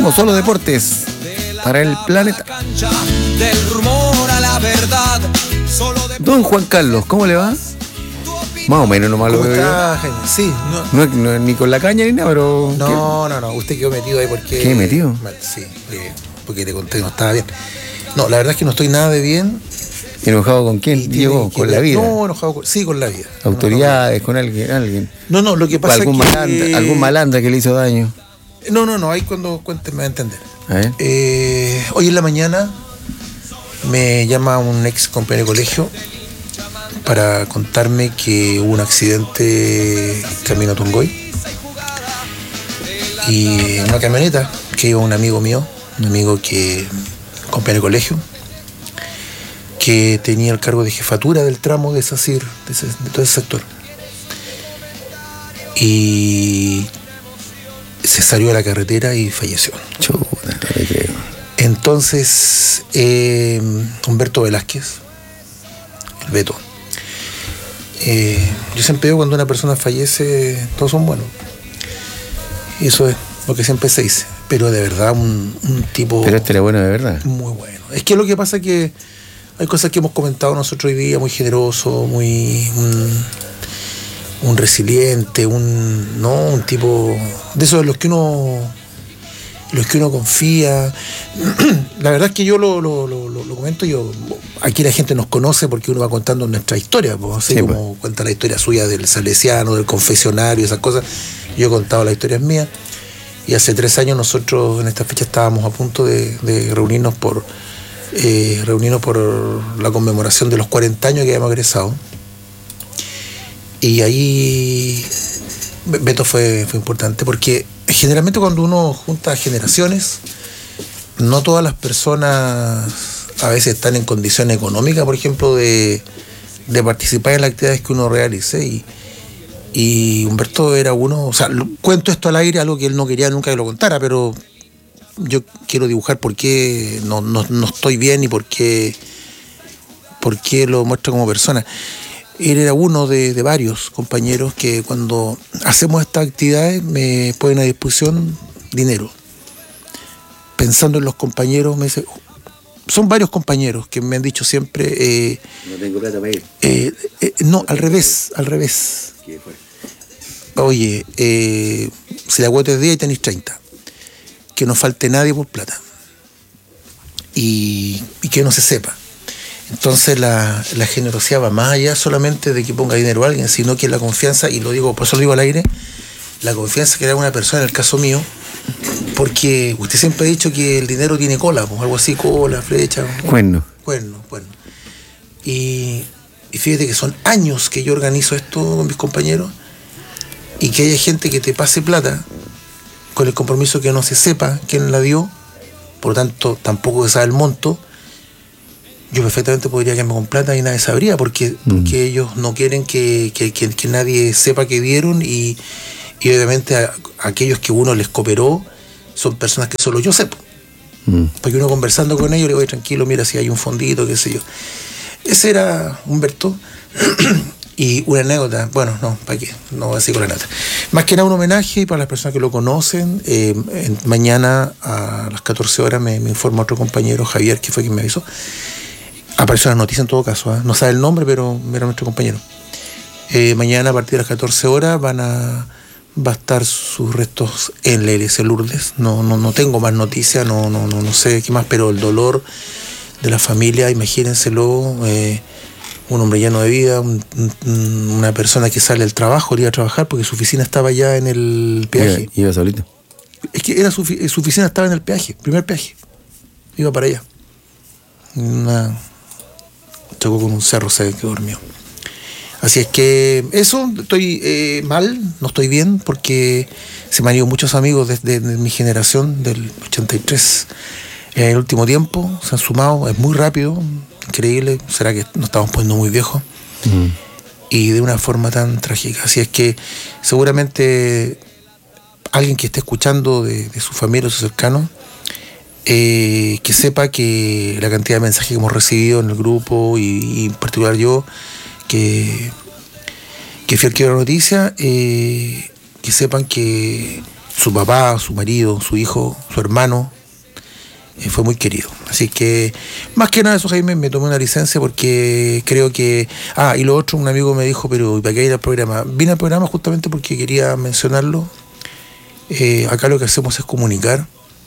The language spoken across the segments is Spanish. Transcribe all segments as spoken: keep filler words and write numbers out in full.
No solo deportes para el planeta. Don Juan Carlos, ¿cómo le va? Más o menos nomás lo veo yo. Sí, no. No, no, ni con la caña ni nada, pero... No, ¿qué? no, no, usted quedó metido ahí porque... ¿Qué metido? Sí, porque te conté, no estaba bien. No, la verdad es que no estoy nada de bien. ¿Enojado con quién? Diego, que, con la vida. No, enojado con, sí, con la vida. Autoridades, con alguien, alguien. No, no, lo que pasa algún es que... Malandra, algún malandra que le hizo daño. No, no, no, ahí cuando cuentes me va a entender. A ver. Eh, hoy en la mañana me llama un ex compañero de colegio para contarme que hubo un accidente camino a Tongoy y una camioneta que iba un amigo mío, un amigo que, compañero de colegio, que tenía el cargo de jefatura del tramo de SACIR, de, ese, de todo ese sector. Y se salió de la carretera y falleció. Chuta, no le creo. Entonces, eh, Humberto Velázquez, el Beto, eh, yo siempre digo cuando una persona fallece, todos son buenos. Y eso es lo que siempre se dice. Pero de verdad, un, un tipo... Pero este era bueno de verdad. Muy bueno. Es que lo que pasa es que hay cosas que hemos comentado nosotros hoy día, muy generoso, muy... Un, un resiliente, un... ¿no? Un tipo... De esos de los que uno... los que uno confía. La verdad es que yo lo, lo, lo, lo comento, yo aquí la gente nos conoce porque uno va contando nuestra historia, pues, así sí, como pues. Cuenta la historia suya del salesiano, del confesionario, esas cosas. Yo he contado las historias mías y hace tres años nosotros en esta fecha estábamos a punto de, de reunirnos por eh, reunirnos por la conmemoración de los cuarenta años que habíamos egresado. Y ahí Beto fue, fue importante porque generalmente cuando uno junta generaciones, no todas las personas a veces están en condiciones económicas, por ejemplo, de, de participar en las actividades que uno realice. Y, y Humberto era uno, o sea, cuento esto al aire, algo que él no quería nunca que lo contara, pero yo quiero dibujar por qué no, no, no estoy bien y por qué, por qué lo muestro como persona. Él era uno de, de varios compañeros que cuando hacemos estas actividades me ponen a disposición dinero. Pensando en los compañeros, me dice, son varios compañeros que me han dicho siempre... Eh, no tengo plata para ir. Eh, eh, no, al revés, al revés. ¿Qué fue? Oye, eh, si la cuota es diez y tenéis treinta. Que no falte nadie por plata. Y, y que no se sepa. Entonces la, la generosidad va más allá solamente de que ponga dinero a alguien, sino que la confianza, y lo digo, por eso lo digo al aire, la confianza que da una persona, en el caso mío, porque usted siempre ha dicho que el dinero tiene cola, pues, algo así, cola, flecha. Cuerno. Cuerno, cuerno. Y, y fíjate que son años que yo organizo esto con mis compañeros y que haya gente que te pase plata con el compromiso que no se sepa quién la dio, por lo tanto tampoco se sabe el monto. Yo perfectamente podría quedarme con plata y nadie sabría, porque, mm. porque ellos no quieren que, que, que, que nadie sepa que dieron y, y obviamente a, a aquellos que uno les cooperó son personas que solo yo sé. Mm. Porque uno conversando con ellos le digo, tranquilo, mira si hay un fondito, qué sé yo. Ese era Humberto. Y una anécdota, bueno, no, ¿para qué? No voy a decir con la nota. Más que nada un homenaje para las personas que lo conocen. Eh, en, mañana a las catorce horas me, me informa otro compañero, Javier, que fue quien me avisó. Apareció en la noticia en todo caso, ¿eh? No sabe el nombre, pero era nuestro compañero. Eh, mañana a partir de las catorce horas van a, va a estar sus restos en la iglesia Lourdes. No, no, no tengo más noticias, no, no, no, no sé qué más, pero el dolor de la familia, imagínenselo, eh, un hombre lleno de vida, un, un, una persona que sale del trabajo, iba a trabajar porque su oficina estaba ya en el peaje. Iba, iba solito. Es que era su, su oficina estaba en el peaje, primer peaje. Iba para allá. Una... chocó con un cerro, se quedó dormido. Así es que eso, estoy eh, mal, no estoy bien, porque se me han ido muchos amigos desde de mi generación, del ochenta y tres. En el último tiempo se han sumado, es muy rápido, increíble, será que nos estamos poniendo muy viejos, mm. y de una forma tan trágica. Así es que seguramente alguien que esté escuchando de, de su familia o sus cercanos, Eh, que sepa que la cantidad de mensajes que hemos recibido en el grupo y, y en particular yo, que, que fui el que dio la noticia, eh, que sepan que, su papá, su marido, su hijo, su hermano, eh, fue muy querido. Así que, más que nada eso, Jaime, me tomé una licencia porque creo que... Ah, y lo otro, un amigo me dijo, pero ¿y para qué ir al programa? Vine al programa justamente porque quería mencionarlo. Eh, acá lo que hacemos es comunicar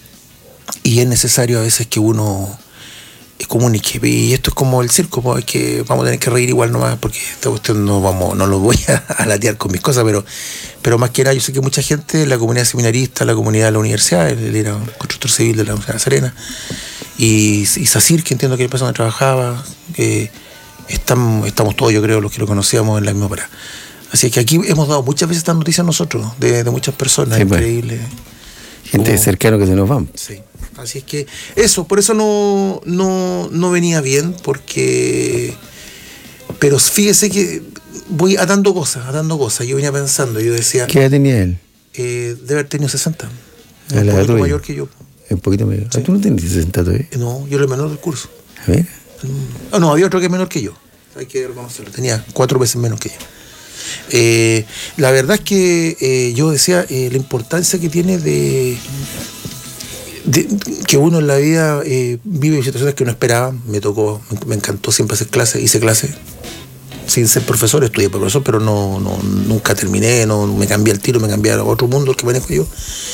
y es necesario a veces que uno comunique, y esto es como el circo, pues, que vamos a tener que reír igual nomás, porque esta cuestión no vamos, no lo voy a, a latear con mis cosas, pero, pero más que nada yo sé que mucha gente, la comunidad seminarista, la comunidad de la universidad, él, él era un constructor civil de la Universidad de La Serena, y, y Sacir, que entiendo que es la persona que trabajaba, que estamos, estamos todos, yo creo, los que lo conocíamos en la misma parada. Así que aquí hemos dado muchas veces estas noticias nosotros, de, de muchas personas, sí, increíble. Gente como, cercana que se nos van. Sí. Así es que eso, por eso no, no, no venía bien, porque... Pero fíjese que voy atando cosas, atando cosas. Yo venía pensando, yo decía... ¿Qué edad tenía él? Eh, debe haber tenido sesenta. Un poquito tuya? Mayor que yo. Un poquito mayor. Sí. ¿Tú no tenías sesenta todavía? No, yo era el menor del curso. A ver. Ah, no, había otro que es menor que yo. Hay que reconocerlo. Tenía cuatro veces menos que yo. Eh, la verdad es que eh, yo decía eh, la importancia que tiene de... De, que uno en la vida eh, vive situaciones que no esperaba. Me tocó, me, me encantó siempre hacer clases, hice clases sin ser profesor, estudié profesor, pero no, no nunca terminé, no me cambié el tiro, me cambié a otro mundo el que manejo yo,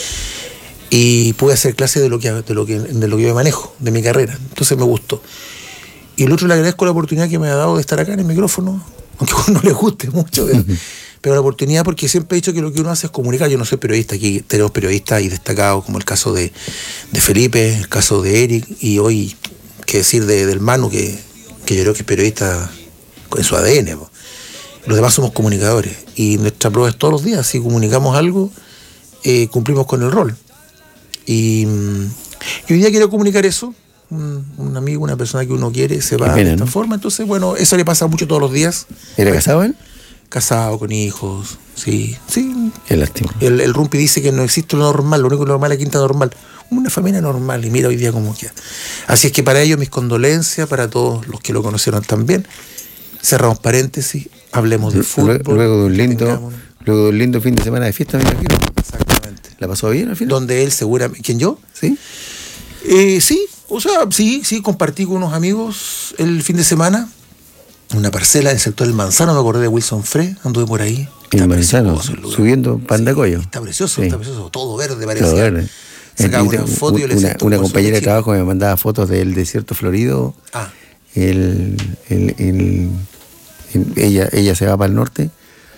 y pude hacer clases de lo que de lo que de lo que yo manejo, de mi carrera. Entonces me gustó. Y el otro, le agradezco la oportunidad que me ha dado de estar acá en el micrófono, aunque a uno no le guste mucho, pero, pero la oportunidad, porque siempre he dicho que lo que uno hace es comunicar. Yo no soy periodista, aquí tenemos periodistas y destacados, como el caso de, de Felipe, el caso de Eric, y hoy, qué decir de, del Manu, que, que yo creo que es periodista en su A D N. Po. Los demás somos comunicadores, y nuestra prueba es todos los días. Si comunicamos algo, eh, cumplimos con el rol. Y, y hoy día quiero comunicar eso. Un, un amigo, una persona que uno quiere, se va pena, de esta ¿no? forma. Entonces, bueno, eso le pasa mucho todos los días. ¿Era casado él? Casado, con hijos, sí. sí. Qué lástima. El, el Rumpi dice que no existe lo normal, lo único normal es la quinta normal. Una familia normal, y mira hoy día cómo queda. Así es que para ellos mis condolencias, para todos los que lo conocieron también. Cerramos paréntesis, hablemos de fútbol. Luego de un lindo, luego de un lindo fin de semana de fiesta, me imagino. Exactamente. ¿La pasó bien al final? Donde él seguramente... ¿Quién, yo? Sí. Eh, sí, o sea, sí, sí, compartí con unos amigos el fin de semana. Una parcela en el sector del Manzano, me acordé de Wilson Frey, anduve por ahí. El Manzano, subiendo Pandacoyo. Sí, está precioso, sí. está precioso, todo verde parecía. Todo verde. Sacaba una foto y yo le decía, una, una compañera de trabajo me mandaba fotos del desierto florido. Ah. El, el, el, el, ella, ella se va para el norte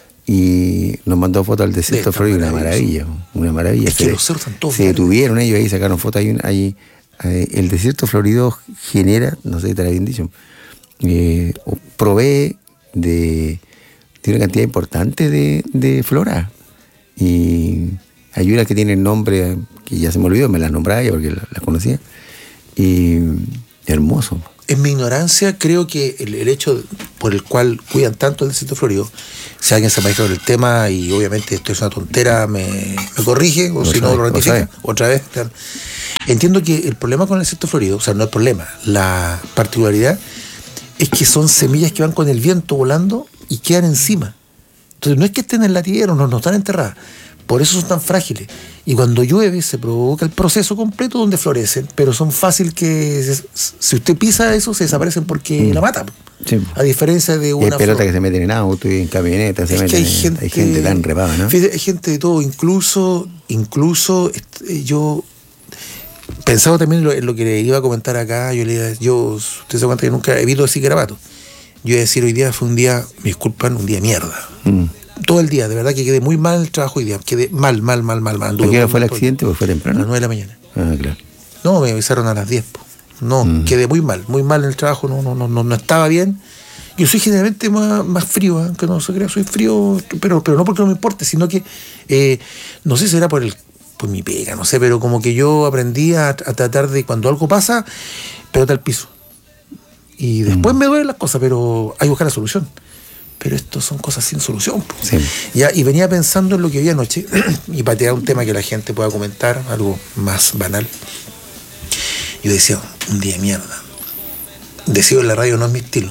y nos mandó fotos del desierto florido, una maravilla, una maravilla. Es que se, los cerros están todos se detuvieron ellos ahí, sacaron fotos ahí, ahí, ahí. El desierto florido genera, no sé si te la bien dicho, eh, provee de, de una cantidad importante de, de flora, y hay una que tiene el nombre que ya se me olvidó, me las nombraba ya porque las la conocía, y hermoso. En mi ignorancia, creo que el, el hecho por el cual cuidan tanto el desierto florido, si alguien se maneja con el tema, y obviamente esto es una tontera, me, me corrige, o si no lo rectifica, otra vez. Claro. Entiendo que el problema con el desierto florido, o sea, no el problema, la particularidad es que son semillas que van con el viento volando y quedan encima. Entonces no es que estén en la tierra, no, no están enterradas. Por eso son tan frágiles. Y cuando llueve se provoca el proceso completo donde florecen, pero son fácil que, si usted pisa eso, se desaparecen porque mm. la mata. Sí. A diferencia de una... Y hay pelotas que se meten en auto y en camionetas. Se es meten que hay, en, gente, hay gente tan repada, ¿no? Hay gente de todo, incluso, incluso yo... Pensaba también en lo que le iba a comentar acá. Yo le yo, usted se cuenta que nunca evito decir garabato. Yo iba a decir, hoy día fue un día, me disculpan, un día de mierda. Mm. Todo el día, de verdad que quedé muy mal el trabajo hoy día. Quedé mal, mal, mal, mal, mal. ¿A qué hora fue el accidente? ¿O fue temprano? A las nueve de la mañana. Ah, claro. No, me avisaron a las diez. Po. No, mm. quedé muy mal, muy mal en el trabajo, no, no, no, no, no estaba bien. Yo soy generalmente más, más frío, aunque no se crea, soy frío, pero, pero no porque no me importe, sino que, eh, no sé si será por el por mi pega, no sé, pero como que yo aprendí a, a tratar de, cuando algo pasa, pelota al piso. Y después mm. me duelen las cosas, pero hay que buscar la solución. Pero esto son cosas sin solución. Sí. Ya, y venía pensando en lo que vi anoche, y para tirar un tema que la gente pueda comentar, algo más banal. Yo decía, un día de mierda. Decía en la radio, no es mi estilo.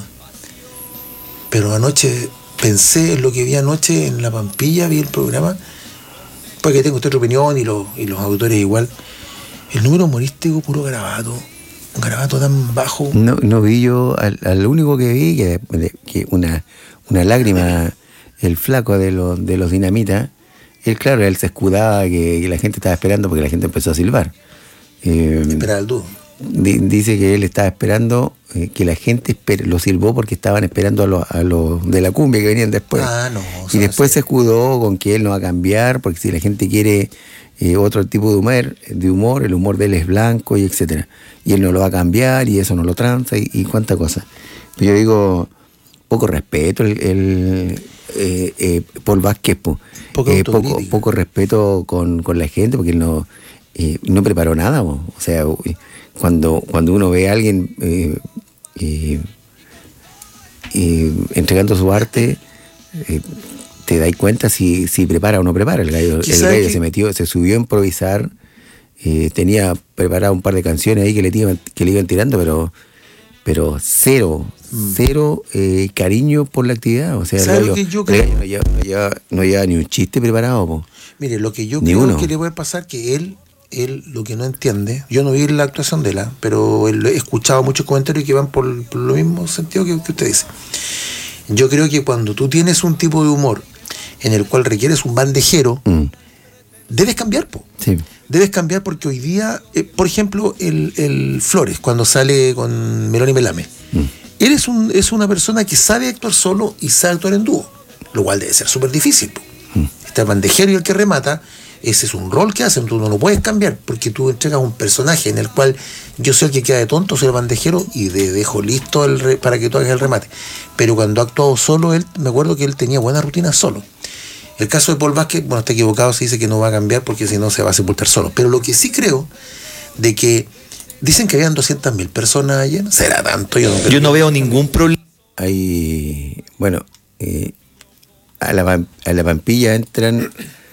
Pero anoche pensé en lo que vi anoche en La Pampilla, vi el programa, porque tengo otra opinión y los, y los autores igual. El número humorístico, puro garabato. Un garabato tan bajo. No, no vi yo, al, al único que vi, que, que una, una lágrima, el flaco de los, de los Dinamita, él, claro, él se escudaba que, que la gente estaba esperando porque la gente empezó a silbar. Eh, Esperar al dúo. di, dice que él estaba esperando, eh, que la gente esper, lo silbó porque estaban esperando a los a los de la cumbia que venían después. Ah, no. Y después se escudó con que él no va a cambiar, porque si la gente quiere eh, otro tipo de humor, de humor, el humor de él es blanco y etcétera. Y él no lo va a cambiar y eso no lo tranza y, y cuánta cosa. Yo digo, poco respeto el, el eh, eh, Paul Vázquez, po. Poco, eh, poco, poco respeto con, con la gente, porque él no, eh, no preparó nada, po. O sea, cuando, cuando uno ve a alguien eh, eh, eh, entregando su arte, eh, te das cuenta si, si prepara o no prepara. El gallo, el gallo se metió, se subió a improvisar, eh, tenía preparado un par de canciones ahí que le iban, que le iban tirando, pero, pero cero, mm. cero eh, cariño por la actividad. O sea, el gallo, que yo el creo? gallo no, lleva, no, lleva, no lleva ni un chiste preparado, po. Mire, lo que yo ni creo uno. que le puede pasar, que él, él lo que no entiende, yo no vi la actuación de él, pero él, he escuchado muchos comentarios que van por, por lo mismo sentido que, que usted dice. Yo creo que cuando tú tienes un tipo de humor en el cual requieres un bandejero, mm. debes cambiar, po. Sí. Debes cambiar porque hoy día, eh, por ejemplo, el, el Flores, cuando sale con Melón y Melame, mm. él es, un, es una persona que sabe actuar solo y sabe actuar en dúo, lo cual debe ser súper difícil, po. Mm. Está el bandejero y el que remata, ese es un rol que hacen, tú no lo puedes cambiar, porque tú entregas un personaje en el cual yo soy el que queda de tonto, soy el bandejero y de, dejo listo el re, para que tú hagas el remate. Pero cuando ha actuado solo, él, me acuerdo que él tenía buena rutina solo. El caso de Paul Vázquez, bueno, está equivocado, se dice que no va a cambiar porque si no se va a sepultar solo. Pero lo que sí creo, de que dicen que habían doscientas mil personas ayer, ¿será tanto? Yo no, yo no veo ningún problema. Hay, bueno, eh, a, la, a la Pampilla entran...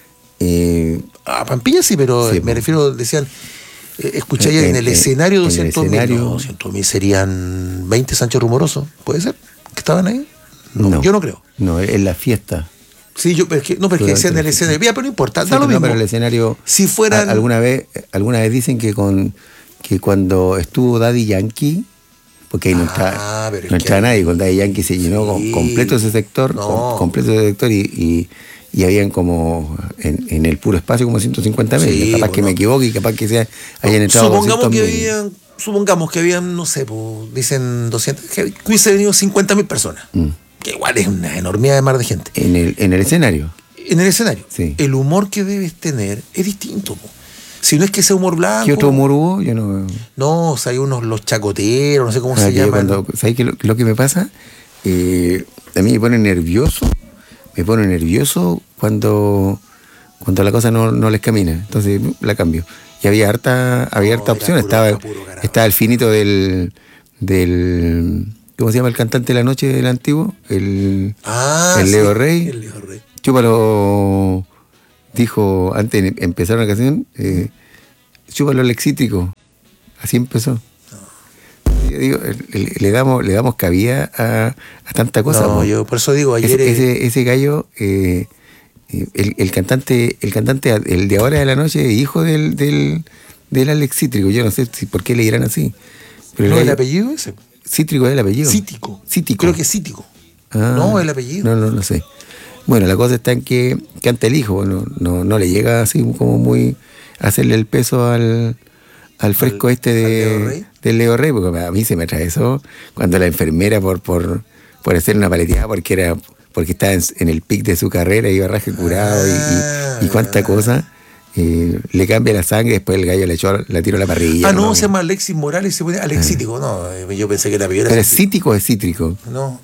Eh, a Pampilla sí, pero sí, me refiero, decían, eh, escuché ayer en, en el escenario doscientos mil, no, doscientos mil serían veinte Sánchez Rumoroso, ¿puede ser? ¿Que estaban ahí? No, no, yo no creo. No, en la fiesta. Sí, yo, pero es que, no, pero es que decían en el escenario, pero no importa, sí, da lo no, mismo. Pero el escenario, si fueran... a, alguna vez, alguna vez dicen que con que cuando estuvo Daddy Yankee, porque ahí no está, ah, no está que... nadie, con Daddy Yankee se llenó sí. completo ese sector, no. completo ese sector y, y y habían como en, en el puro espacio como ciento cincuenta mil, sí, capaz bueno. que me equivoque y capaz que sea, hayan entrado supongamos que habían, supongamos que habían, no sé, pues, dicen doscientos, que hubiese venido cincuenta mil personas, mm. que igual es una enormidad de mar de gente. En el, en el escenario. En el escenario. Sí. El humor que debes tener es distinto, po. Si no es que sea humor blanco. ¿Qué otro humor hubo? Yo no. No, o sea, hay unos los chacoteros, no sé cómo ah, se llaman. Cuando, ¿sabes qué lo, lo que me pasa? Eh, a mí me pone nervioso. Me pone nervioso cuando, cuando la cosa no, no les camina. Entonces la cambio. Y había harta, había harta no, opción. Puro, estaba, estaba el finito del, del. ¿Cómo se llama el cantante de la noche del antiguo? El, ah, el Leo sí, Rey. El Leo Rey. Chúpalo, dijo antes de empezar una canción, eh, chúpalo al excítrico. Así empezó. Yo digo, le, le damos le damos cabida a, a tanta cosa. No, yo por eso digo, ayer... Ese, ese, ese gallo, eh, el, el cantante, el cantante, el de ahora de la noche, hijo del, del, del Alex Cítrico, yo no sé si por qué le dirán así. Pero ¿no el, gallo, el apellido ese? Cítrico es el apellido. Cítico. Cítico. Creo que es Cítico. Ah, no, el apellido. No, no, no sé. Bueno, la cosa está en que canta el hijo, no, no, no le llega así como muy a hacerle el peso al... al fresco al, este de, Leo Rey. del Leo Rey, porque a mí se me atravesó cuando la enfermera por por, por hacer una paleteada, porque era porque estaba en, en el pic de su carrera, iba raje curado ah, y, y, y cuánta cosa, eh, le cambia la sangre, después el gallo le echó, la tiró a la parrilla. Ah, no, no se llama Alexis Morales, se pone Alexítico, ah. no, yo pensé que era peor. ¿Pero es cítico o es cítrico? No.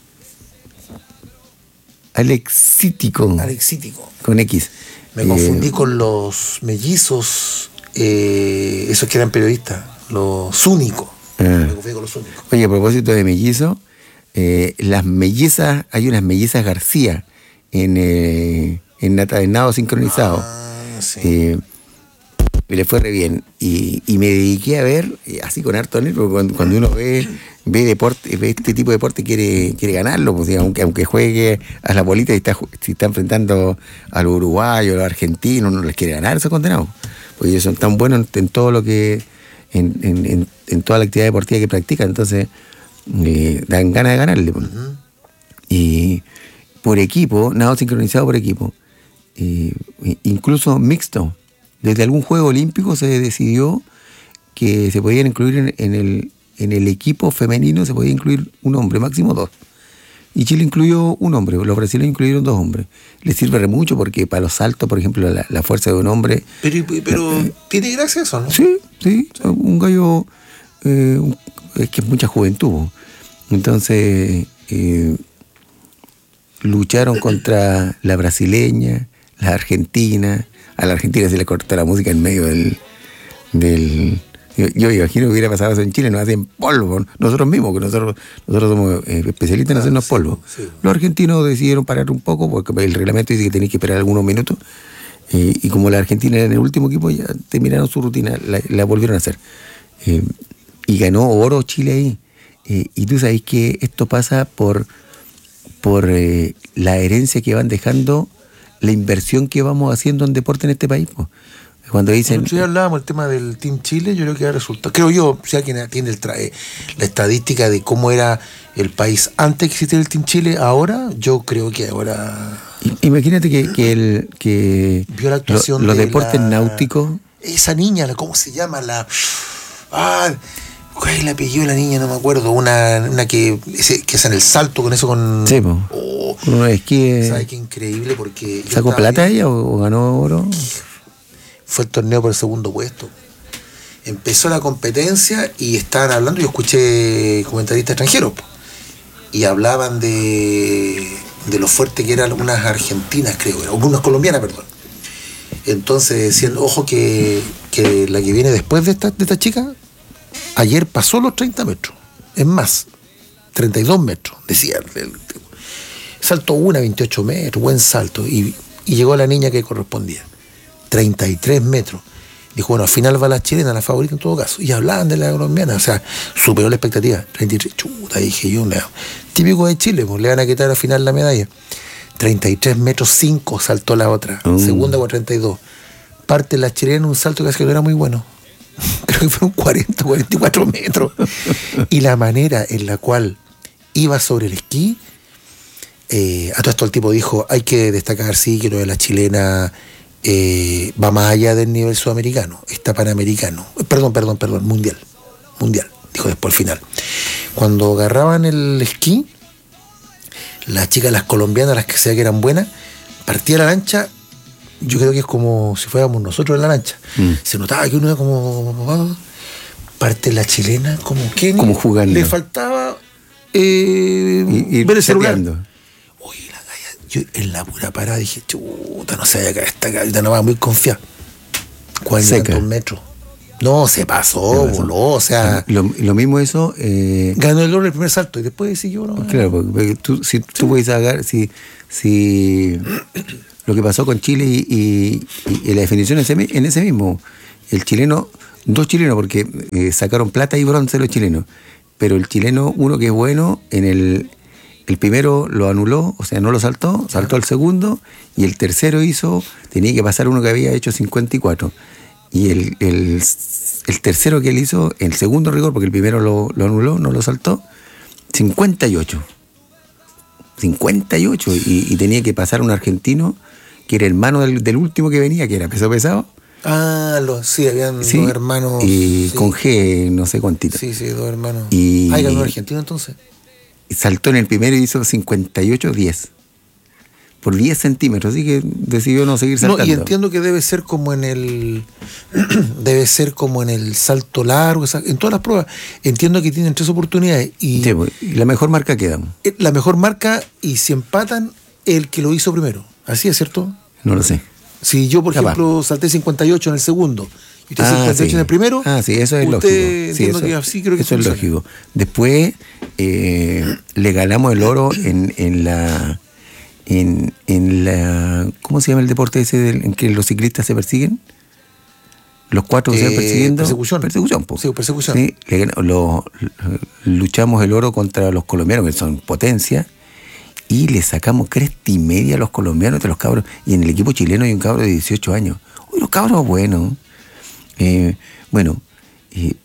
Alexítico. Alexítico. Con X. Me eh, confundí con los mellizos. Eh, esos que eran periodistas, los Zúñicos. Ah. Me confundí con los Zúñicos. Oye, a propósito de mellizo, eh, las mellizas, hay unas mellizas García en, eh, en, en nado sincronizado. Ah, sí. eh, y le fue re bien. Y, y me dediqué a ver, así con harto nervio, porque cuando, cuando uno ve, ve deporte, ve este tipo de deporte, quiere, quiere ganarlo, pues, aunque, aunque juegue a la bolita y está, si está enfrentando a los uruguayos, a los argentinos, no les quiere ganar esos condenados. Porque ellos son tan buenos en, en todo lo que, en, en, en, en toda la actividad deportiva que practican, entonces eh, dan ganas de ganarle. Pues. Uh-huh. Y por equipo, nado sincronizado por equipo, eh, incluso mixto. Desde algún juego olímpico se decidió que se podían incluir en, en, el, en el equipo femenino, se podía incluir un hombre, máximo dos. Y Chile incluyó un hombre, los brasileños incluyeron dos hombres. Les sirve mucho porque para los saltos, por ejemplo, la, la fuerza de un hombre... Pero, pero eh, ¿tiene gracia eso, no? Sí, sí, sí. Un gallo eh, un, es que es mucha juventud. Entonces, eh, lucharon contra la brasileña, la argentina... A la Argentina se le cortó la música en medio del... del yo, yo imagino que hubiera pasado eso en Chile, nos hacen polvo. Nosotros mismos, que nosotros nosotros somos eh, especialistas en hacernos polvo. Sí, sí. Los argentinos decidieron parar un poco, porque el reglamento dice que tenéis que esperar algunos minutos. Eh, y como la Argentina era en el último equipo, ya terminaron su rutina, la, la volvieron a hacer. Eh, y ganó oro Chile ahí. Eh, y tú sabes que esto pasa por, por eh, la herencia que van dejando, la inversión que vamos haciendo en deporte en este país. Pues. Cuando dicen... Bueno, ya hablábamos del tema del Team Chile, yo creo que ha resultado... Creo yo, si alguien tiene el tra- la estadística de cómo era el país antes que existiera el Team Chile, ahora, yo creo que ahora... Imagínate que, que, el, que vio la actuación lo, los de deportes la, náuticos... Esa niña, ¿cómo se llama? La... Ah, ¿cuál la pilló la niña? No me acuerdo. Una, una que, que hace en el salto con eso, con... Sí, po. Oh, con unos esquíes. ¿Sabes qué increíble? Porque... ¿Sacó plata ella o, o ganó oro? Fue el torneo por el segundo puesto. Empezó la competencia y estaban hablando, yo escuché comentaristas extranjeros, po, y hablaban de, de lo fuerte que eran unas argentinas, creo, o unas colombianas, perdón. Entonces decían, ojo que, que la que viene después de esta, de esta chica, ayer pasó los treinta metros. Es más, treinta y dos metros, decían. Saltó una, veintiocho metros, buen salto. Y, y llegó la niña que correspondía. treinta y tres metros. Dijo, bueno, al final va la chilena, la favorita en todo caso. Y hablaban de la colombiana, o sea, superó la expectativa. treinta y tres, chuta, dije yo, típico de Chile, pues le van a quitar al final la medalla. treinta y tres metros cinco saltó la otra, mm. segunda con treinta y dos. Parte la chilena en un salto que casi no era muy bueno. Creo que fueron cuarenta, cuarenta y cuatro metros. Y la manera en la cual iba sobre el esquí, eh, a todo esto el tipo dijo, hay que destacar, sí, que lo de la chilena eh, va más allá del nivel sudamericano, está panamericano, perdón, perdón, perdón, mundial, mundial, dijo después al final. Cuando agarraban el esquí, las chicas, las colombianas, las que sea que eran buenas, partía la lancha, yo creo que es como si fuéramos nosotros en la lancha. Mm. Se notaba que uno era como... Parte la chilena, como que... Como jugando. Le faltaba eh, y, y ver el celular. Oye, la galla, yo en la pura parada dije, chuta, no se vaya a caer esta gallita, no va muy confiada. cuarenta metros. No, se pasó, se pasó, voló, o sea... Lo, lo mismo eso... Eh, ganó el oro el primer salto y después siguió... No, claro, porque, porque tú, si sí. tú puedes agarrar... Si, si lo que pasó con Chile y, y, y la definición en ese, en ese mismo, el chileno, dos chilenos, porque eh, sacaron plata y bronce los chilenos, pero el chileno, uno que es bueno, en el, el primero lo anuló, o sea, no lo saltó, saltó al segundo, y el tercero hizo, tenía que pasar uno que había hecho cincuenta y cuatro. Y el, el, el tercero que él hizo, el segundo rigor, porque el primero lo, lo anuló, no lo saltó, cincuenta y ocho. cincuenta y ocho. Y, y tenía que pasar un argentino, que era hermano del, del último que venía, que era peso pesado. Ah, los, sí, habían sí, dos hermanos. Y sí. con G, no sé cuántito. Sí, sí, dos hermanos. Y, ah, ganó argentino entonces. Y saltó en el primero y hizo cincuenta y ocho diez. Por diez centímetros, así que decidió no seguir saltando. No, y entiendo que debe ser como en el debe ser como en el salto largo, en todas las pruebas. Entiendo que tienen tres oportunidades y, sí, pues, y la mejor marca queda. La mejor marca, y si empatan, el que lo hizo primero. ¿Así es, cierto? No lo sé. Si yo, por Capaz. ejemplo, salté cincuenta y ocho en el segundo y usted ah, cincuenta y ocho sí. en el primero, ah, sí, eso es lógico. Sí, eso, que así creo que eso es lógico. Después eh, le ganamos el oro en, en la En, en la... ¿Cómo se llama el deporte ese del, en que los ciclistas se persiguen? Los cuatro se iban Eh, persiguiendo. persecución. Persecución, po. Sí, persecución. Sí, le gan- lo- lo- luchamos el oro contra los colombianos, que son potencia, y le sacamos cresta y media a los colombianos de los cabros. Y en el equipo chileno hay un cabro de dieciocho años. Uy, los cabros buenos. Eh, bueno, eh,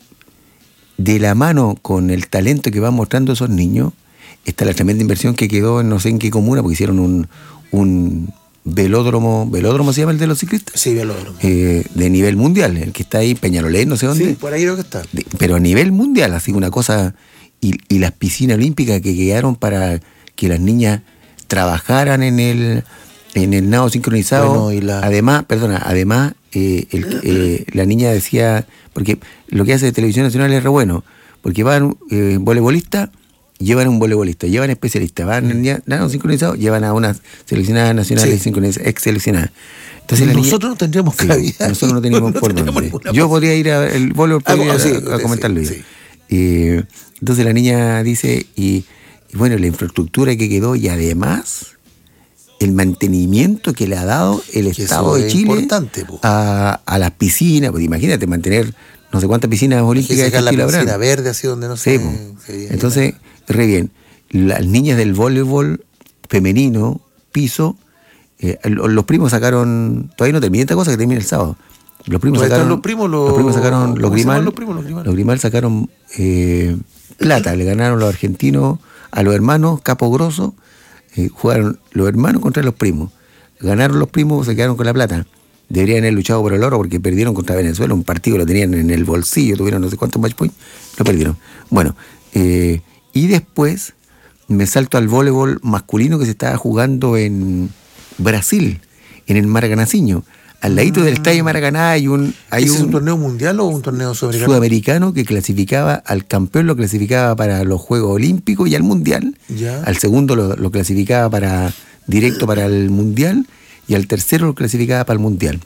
de la mano con el talento que van mostrando esos niños, está la tremenda inversión que quedó en no sé en qué comuna, porque hicieron un, un velódromo, ¿velódromo se llama el de los ciclistas? Sí, velódromo. Eh, de nivel mundial, el que está ahí, Peñalolén, no sé dónde. Sí, por ahí creo que está. De- pero a nivel mundial, así una cosa. Y, y las piscinas olímpicas que quedaron para que las niñas trabajaran en el en el nado sincronizado. Bueno, y la- Además, perdona, además, eh, el- eh, la niña decía, porque lo que hace Televisión Nacional es re bueno, porque van eh, voleibolistas, llevan un voleibolista, llevan especialistas, van en ya- nado sincronizado, llevan a unas seleccionadas nacionales Sí. sincronizadas, ex seleccionadas. Entonces la niña- Nosotros no tendríamos Sí, cabida. nosotros no teníamos No por tendríamos dónde. ninguna Yo posibilidad. podría ir a el voleibol, Ah, podría bueno, sí, a, a usted comentarlo sí, yo. sí. Eh, entonces la niña dice, y, y bueno, la infraestructura que quedó y además el mantenimiento que le ha dado el Que Estado eso de es Chile importante, po. a, a las piscinas. Pues imagínate mantener no sé cuántas piscinas Que olímpicas de sacar la Chile piscina habrán. verde así donde no Sí, se... po. se- Entonces, re bien. Las niñas del voleibol femenino, piso, eh, lo- los primos sacaron, todavía no terminé esta cosa, que termina el sábado. Los primos ¿Todavía están sacaron, los primos? Los- primos sacaron, los ¿cómo se llaman Grimal, los primos? Los Grimal. los Grimal sacaron eh, plata, le ganaron los argentinos a los hermanos Capo Grosso, eh, jugaron los hermanos contra los primos. Ganaron los primos, se quedaron con la plata. Deberían haber luchado por el oro porque perdieron contra Venezuela, un partido lo tenían en el bolsillo, tuvieron no sé cuántos match points, lo perdieron. Bueno, eh, y después me salto al voleibol masculino que se estaba jugando en Brasil, en el Maracanacinho. Al ladito del estadio Maracaná hay un, hay ¿Ese es un un torneo mundial o un torneo sudamericano? sudamericano que clasificaba al campeón, lo clasificaba para los Juegos Olímpicos y al Mundial. Ya. Al segundo lo, lo clasificaba para directo para el Mundial y al tercero lo clasificaba para el Mundial.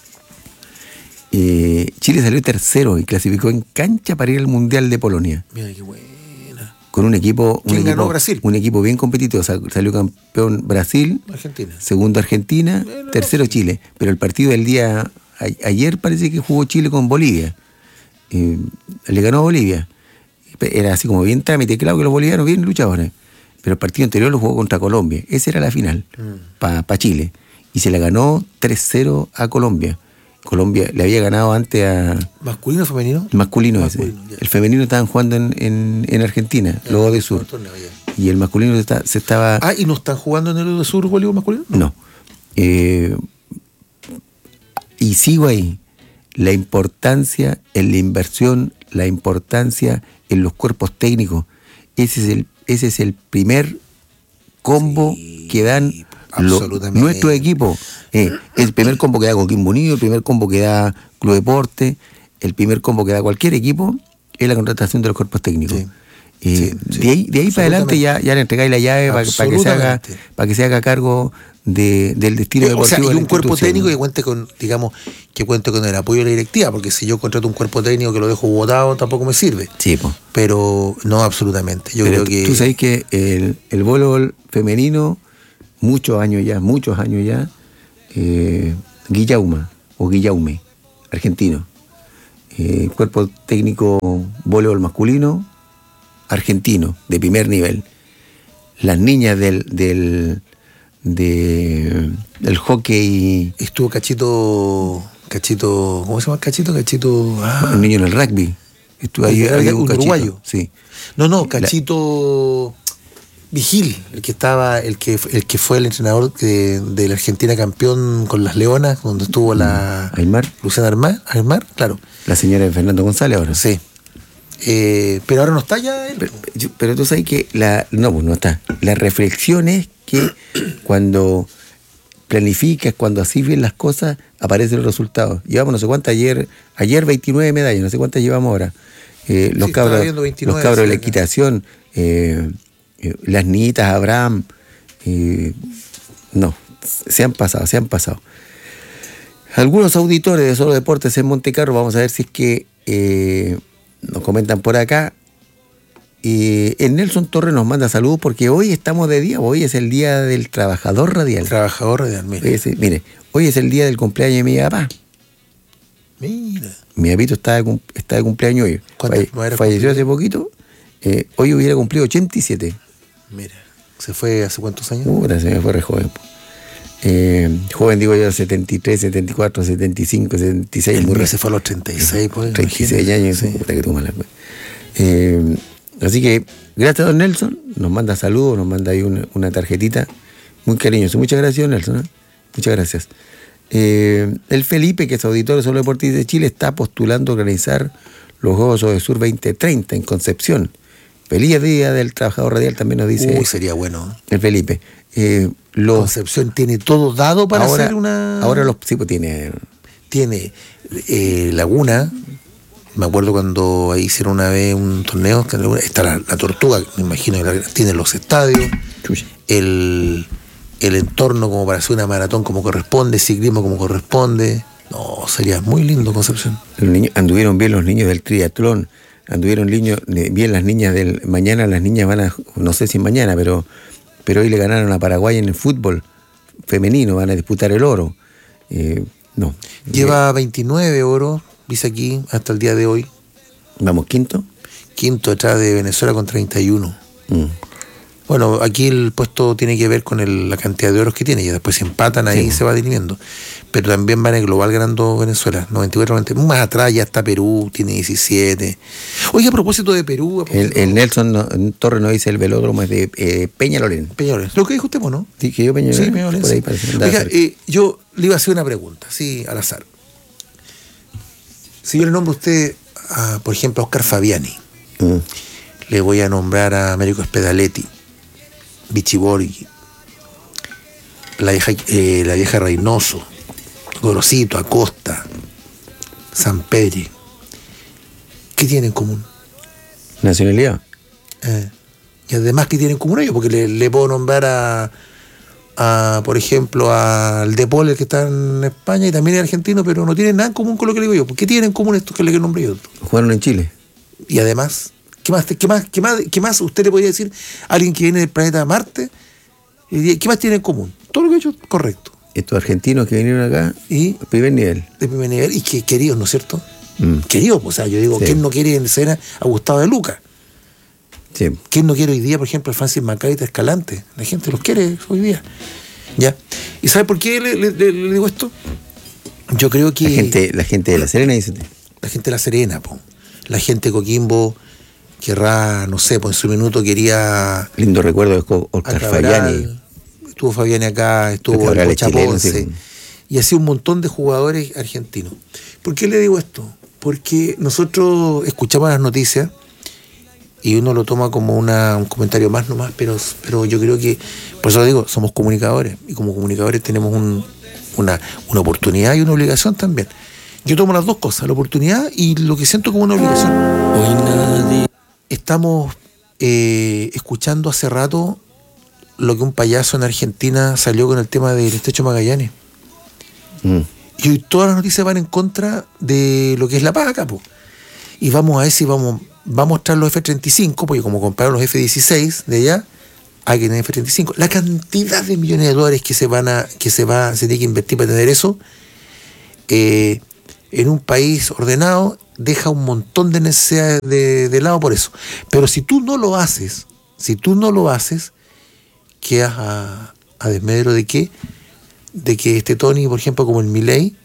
Eh, Chile salió tercero y clasificó en cancha para ir al Mundial de Polonia. Mira qué buena. Con un equipo. Un ¿Quién equipo, ganó? Brasil. Un equipo bien competitivo. O sea, salió campeón Brasil, Argentina. segundo Argentina, Bueno, tercero Chile. Pero el partido del día a- ayer parece que jugó Chile con Bolivia. Eh, le ganó a Bolivia. Era así como bien trámite, claro que los bolivianos bien luchadores. Pero el partido anterior lo jugó contra Colombia. Esa era la final Mm. para pa Chile. Y se la ganó tres cero a Colombia. Colombia le había ganado antes a ¿Masculino o femenino? el masculino, Masculino, ese. ya. El femenino estaban jugando en, en, en Argentina, luego de Sur. Torneo, ya. Y el masculino se, está- se estaba... Ah, ¿y no están jugando en el de Sur voleibol masculino? No. Eh, y sigo ahí. La importancia en la inversión, la importancia en los cuerpos técnicos. Ese es el, ese es el primer combo Sí, que dan lo- absolutamente. nuestro equipo. Eh, el primer combo que da Coquimbo Unido, el primer combo que da Club Deporte, el primer combo que da cualquier equipo es la contratación de los cuerpos técnicos. Sí. Eh, Sí, sí, de ahí, de ahí para adelante ya, ya le entregáis la llave para, para que se haga, Absolutamente. para que se haga cargo de, del destino Eh, o sea, deportivo. y de la un cuerpo institución, técnico ¿no? que cuente con, digamos, que cuente con el apoyo de la directiva, porque si yo contrato un cuerpo técnico que lo dejo votado, tampoco me sirve. Sí, pues. Pero no, absolutamente. Yo Pero creo que. tú sabes que el, el voleibol femenino, muchos años ya, muchos años ya, eh, Guillauma o Guillaume, argentino. Eh, cuerpo técnico voleibol masculino, argentino, de primer nivel. Las niñas del, del, de- del hockey, Estuvo Cachito. Cachito. ¿Cómo se llama Cachito? Cachito. Ah. el niño en el rugby. Estuvo ahí, Era había un cachito, uruguayo. Sí. No, no, Cachito Vigil, el que estaba, el que el que fue el entrenador de, de la Argentina campeón con las Leonas, donde estuvo la Aymar, Luciana Armar, Armar, claro. la señora de Fernando González ahora. Sí. Eh, pero ahora no está ya él. Pero, yo- pero tú sabes que la. No, pues no está. La reflexión es que cuando planificas, cuando así bien las cosas, aparecen los resultados. Llevamos no sé cuántas ayer, ayer veintinueve medallas, no sé cuántas llevamos ahora. Eh, los Sí, estaba cabros, viendo veintinueve, los cabros de la sí, acá. equitación, eh, eh, las niñitas Abraham, eh, no, se han pasado, se han pasado. Algunos auditores de Solo Deportes en Montecarlo, vamos a ver si es que eh, nos comentan por acá. Eh, el Nelson Torres nos manda saludos porque hoy estamos de día, hoy es el día del trabajador radial. Trabajador de Almería. Hoy es- mire, hoy es el día del cumpleaños de mi papá. Mira. Mi papito está de, cum- está de cumpleaños hoy. ¿Cuántas Falle- primaveras falleció cumplió? hace poquito. Eh, hoy hubiera cumplido ochenta y siete. Mira. ¿Se fue hace cuántos años? Puta, se me fue re joven. po. Eh, joven digo yo, setenta y tres, setenta y cuatro, setenta y cinco, setenta y seis. El muy mío re- se fue a los treinta y seis, pues. treinta y seis imagínate. años. Sí. Puta que tú mala, pues. Eh, así que, gracias a don Nelson. Nos manda saludos, nos manda ahí una, una tarjetita. Muy cariñoso. Muchas gracias, don Nelson. ¿eh? Muchas gracias. Eh, el Felipe, que es auditor de Solo Deportes de Chile, está postulando a organizar los Juegos Odesur veinte treinta en Concepción. Feliz Día del Trabajador Radial, también nos dice Uy, sería bueno. el Felipe. Eh, los, Concepción tiene todo dado para ahora, hacer una. Ahora los sí, pues tiene. Tiene eh, Laguna. Me acuerdo cuando ahí hicieron una vez un torneo. Que en Laguna está la, la Tortuga, me imagino que la- tiene los estadios, Chucha. el, el entorno como para hacer una maratón como corresponde, ciclismo como corresponde. No, sería muy lindo Concepción. Los niños, anduvieron bien los niños del triatlón, anduvieron niños, bien las niñas del. Mañana las niñas van a. No sé si mañana, pero, pero hoy le ganaron a Paraguay en el fútbol femenino, van a disputar el oro. Eh, no. Lleva veintinueve oros, dice aquí, hasta el día de hoy. Vamos, quinto. Quinto detrás de Venezuela con treinta y uno. Mm. Bueno, aquí el puesto tiene que ver con el- la cantidad de oros que tiene y después si empatan ahí Sí. se va dirimiendo. Pero también van en el global ganando Venezuela, noventa y cuatro, noventa. Más atrás ya está Perú, tiene diecisiete. Oye, a propósito de Perú, a El, propósito- el Nelson no- Torres nos dice el velódromo es de eh, Peñalolén. Peñalolén. Lo que dijo usted, ¿no? Dije yo Peñalolén. Sí, Peñalolén, Por ahí sí. parece. andaba Oiga, cerca. eh, yo le iba a hacer una pregunta, sí, al azar. Si yo le nombro a usted, a, por ejemplo, a Oscar Fabiani, Mm. le voy a nombrar a Américo Spedaletti, Vichy Borghi, la vieja, eh, la vieja Reynoso, Gorosito, Acosta, Samperi. ¿Qué tienen en común? Nacionalidad. Eh, y además, ¿qué tienen en común ellos? Porque le, le puedo nombrar a, a, por ejemplo, al De Paul, el que está en España y también es argentino, pero no tienen nada en común con lo que le digo yo. ¿Qué tienen en común estos que le nombré yo? Jugaron en Chile. Y además, ¿qué más, qué más, qué más, qué más usted le podría decir a alguien que viene del planeta Marte? Eh, ¿Qué más tiene en común? Todo lo que he hecho, correcto. Estos argentinos que vinieron acá, Y primer nivel. de primer nivel, y que queridos, ¿no es cierto? Mm. Queridos, pues, o sea, yo digo, Sí. ¿quién no quiere en escena a Gustavo de Luca? Sí. ¿Quién no quiere hoy día, por ejemplo, a Francis Macaita Escalante? La gente los quiere hoy día. ¿Ya? ¿Y sabe por qué le, le- le- le digo esto? Yo creo que La gente, la gente de La Serena dice. la gente de La Serena, po. La gente de Coquimbo querrá, no sé, pues en su minuto quería Lindo recuerdo de Oscar a Fabiani. Cabral, estuvo Fabiani acá, estuvo Cabral el es Pocha chileno, Ponce, sí. y así un montón de jugadores argentinos. ¿Por qué le digo esto? Porque nosotros escuchamos las noticias y uno lo toma como una, un comentario más nomás, pero, pero yo creo que, por eso lo digo, somos comunicadores, y como comunicadores tenemos un, una, una oportunidad y una obligación también. Yo tomo las dos cosas, la oportunidad y lo que siento como una obligación. Hoy nadie. Estamos eh, escuchando hace rato lo que un payaso en Argentina salió con el tema del Estrecho Magallanes. Mm. Y hoy todas las noticias van en contra de lo que es la paz acá, po. Y vamos a ver si vamos, va a mostrar los F treinta y cinco, porque como compraron los F dieciséis de allá, hay que tener F treinta y cinco. La cantidad de millones de dólares que se van a, que se va, se tiene que invertir para tener eso, eh, en un país ordenado, deja un montón de necesidades de, de lado por eso. Pero si tú no lo haces, si tú no lo haces, quedas a, a desmedro de qué, de que este Tony, por ejemplo, como el Milei,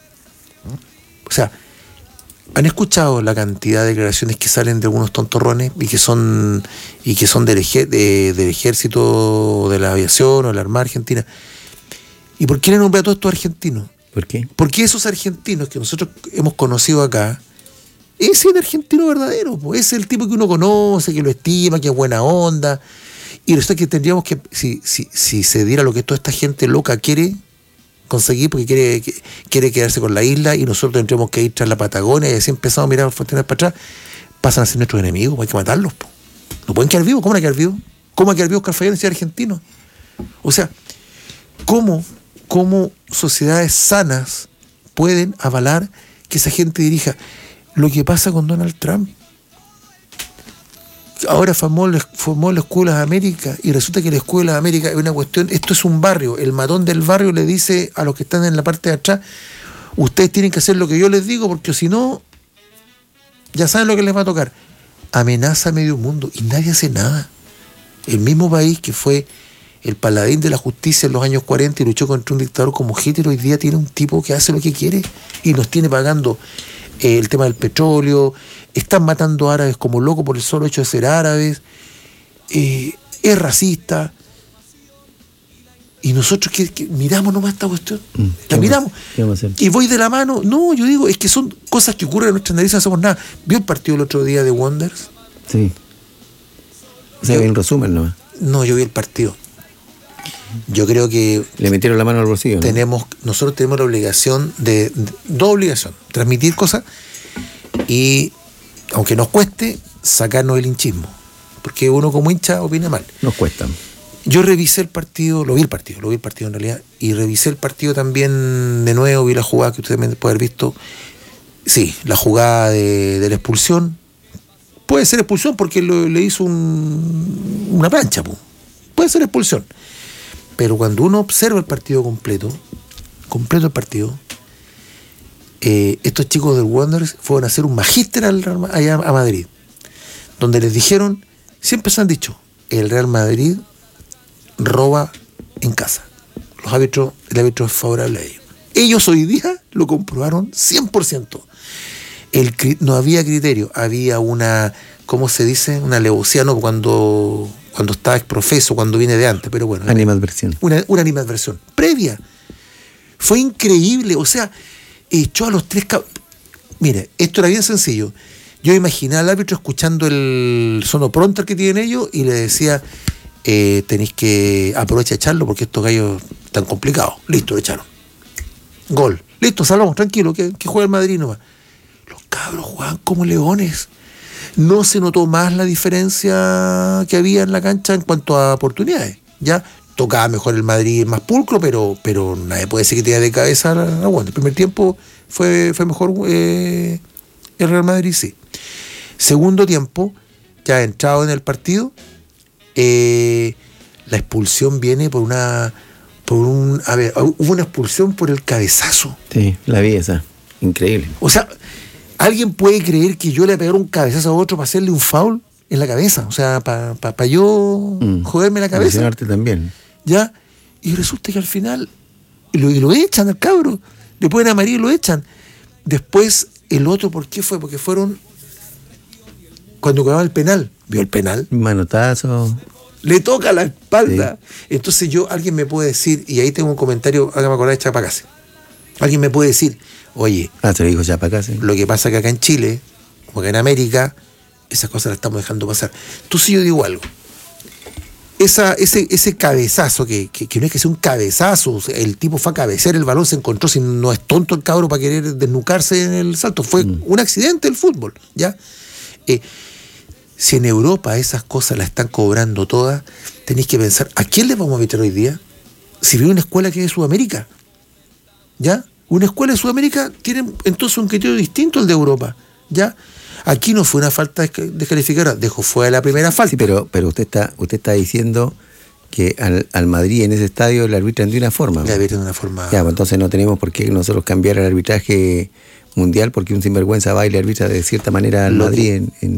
o sea, han escuchado la cantidad de declaraciones que salen de algunos tontorrones y que son y que son del, eje- de- del ejército, de la aviación o de la Armada Argentina. ¿Y por qué le nombra a todos estos argentinos? ¿Por qué? Porque esos argentinos que nosotros hemos conocido acá, ese es el argentino verdadero, pues, ese es el tipo que uno conoce, que lo estima, que es buena onda. Y resulta que tendríamos que, si, si, si se diera lo que toda esta gente loca quiere conseguir, porque quiere, que- quiere quedarse con la isla, y nosotros tendríamos que ir tras la Patagonia y así empezamos a mirar los fronteras para atrás, pasan a ser nuestros enemigos, hay que matarlos. Po. No pueden quedar vivos, ¿cómo van a quedar vivos? ¿Cómo va a quedar vivo Oscar Fabiani si es argentino? O sea, ¿cómo, cómo sociedades sanas pueden avalar que esa gente dirija? Lo que pasa con Donald Trump. Ahora formó, la- formó la Escuela de América y resulta que la Escuela de América es una cuestión, esto es un barrio, el matón del barrio le dice a los que están en la parte de atrás, ustedes tienen que hacer lo que yo les digo, porque si no, ya saben lo que les va a tocar. Amenaza a medio mundo y nadie hace nada. El mismo país que fue el paladín de la justicia en los años cuarenta y luchó contra un dictador como Hitler, hoy día tiene un tipo que hace lo que quiere y nos tiene pagando eh, el tema del petróleo, están matando árabes como locos por el solo hecho de ser árabes, eh, es racista. Y nosotros que, que miramos nomás esta cuestión, mm, la miramos y voy de la mano. No, yo digo, es que son cosas que ocurren en nuestra nariz, no hacemos nada. ¿Vio el partido el otro día de Wanderers? Sí. O sea, yo, en resumen nomás. No, yo vi el partido. Yo creo que... Le metieron la mano al bolsillo, ¿no? Tenemos, nosotros tenemos la obligación de, de... Dos obligaciones. Transmitir cosas y, aunque nos cueste, sacarnos el hinchismo. Porque uno como hincha opina mal. Nos cuesta. Yo revisé el partido, lo vi el partido, lo vi el partido en realidad, y revisé el partido también de nuevo, vi la jugada que usted también puede haber visto. Sí, la jugada de, de la expulsión. Puede ser expulsión porque lo, le hizo un, una plancha, po. Puede ser expulsión. Pero cuando uno observa el partido completo, completo el partido, eh, estos chicos del Wanderers fueron a hacer un magíster al, allá a Madrid, donde les dijeron, siempre se han dicho, el Real Madrid roba en casa. Los árbitros, el árbitro es favorable a ellos. Ellos hoy día lo comprobaron cien por ciento. El, no había criterio, había una, ¿cómo se dice? Una alevosía, no, cuando, cuando está exprofeso, cuando viene de antes, pero bueno. Animadversión. Una, una animadversión previa. Fue increíble, o sea, echó a los tres cab... Mire, esto era bien sencillo. Yo imaginé al árbitro escuchando el sonoprompter que tienen ellos y le decía... Eh, tenéis que aprovechar echarlo porque estos gallos están complicados. Listo, lo echaron. Gol. Listo, salvamos, tranquilo, que, que juega el Madrid nomás. Los cabros jugaban como leones. No se notó más la diferencia que había en la cancha en cuanto a oportunidades. Ya tocaba mejor el Madrid más pulcro, pero, pero nadie puede decir que tenía de cabeza la, la Wanda. El primer tiempo fue, fue mejor eh, el Real Madrid, sí. Segundo tiempo, ya entrado en el partido, Eh, la expulsión viene por una por un a ver, hubo una expulsión por el cabezazo. Sí, la vi esa, increíble. O sea, ¿alguien puede creer que yo le pegar un cabezazo a otro para hacerle un foul en la cabeza? O sea, para pa, pa yo mm, joderme la cabeza. Lesionarte también. Ya, y resulta que al final y lo, y lo echan al cabro, le ponen amarillo y lo echan. Después el otro, ¿por qué fue? Porque fueron cuando jugaba el penal. ¿Vio el penal? Manotazo. Le toca la espalda. Sí. Entonces yo, alguien me puede decir, y ahí tengo un comentario, hágame acordar de Chapacase. Alguien me puede decir, oye, ah, te lo dijo Chapacase. Lo que pasa que acá en Chile, o acá en América, esas cosas las estamos dejando pasar. Entonces yo digo algo. Esa, ese, ese cabezazo, que, que, que no es que sea un cabezazo, el tipo fue a cabecear, el balón se encontró, si no es tonto el cabro para querer desnucarse en el salto, fue mm. un accidente del fútbol, ¿ya? Eh, Si en Europa esas cosas las están cobrando todas, tenéis que pensar, ¿a quién le vamos a meter hoy día? Si viene una escuela que es de Sudamérica, ¿ya? Una escuela de Sudamérica tiene entonces un criterio distinto al de Europa, ¿ya? Aquí no fue una falta descalificada, dejó fuera la primera falta. Sí, pero, pero usted está usted está diciendo que al, al Madrid en ese estadio le arbitran de una forma. Le arbitran de una forma... Ya, pues entonces no tenemos por qué nosotros cambiar el arbitraje mundial porque un sinvergüenza va y le arbitra de cierta manera al Madrid en, en